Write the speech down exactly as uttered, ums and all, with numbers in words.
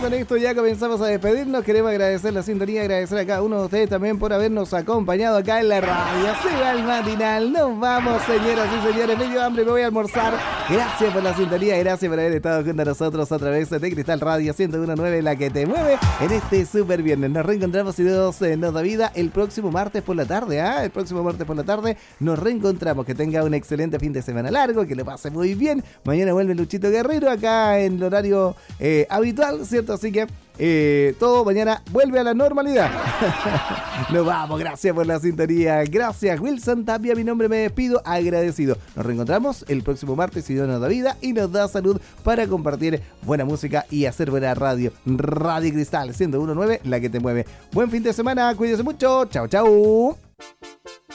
con esto ya comenzamos a despedirnos. Queremos agradecer la sintonía, agradecer a cada uno de ustedes también por habernos acompañado acá en la radio. Se va el matinal, nos vamos, señoras y señores. Me dio hambre, me voy a almorzar. Gracias por la sintonía, gracias por haber estado junto a nosotros a través de Cristal Radio ciento uno punto nueve, la que te mueve en este super viernes. Nos reencontramos, si Dios eh, nos da vida, el próximo martes por la tarde. ¿ah? El próximo martes por la tarde nos reencontramos. Que tenga un excelente fin de semana largo, que lo pase muy bien. Mañana vuelve Luchito Guerrero acá en el horario eh, habitual, ¿cierto? Así que eh, todo mañana vuelve a la normalidad. Nos vamos, gracias por la sintonía. Gracias, Wilson Tapia, mi nombre, me despido, agradecido. Nos reencontramos el próximo martes, si Dios nos da vida y nos da salud, para compartir buena música y hacer buena radio. Radio Cristal ciento uno punto nueve, la que te mueve. Buen fin de semana, cuídense mucho. Chao, chao.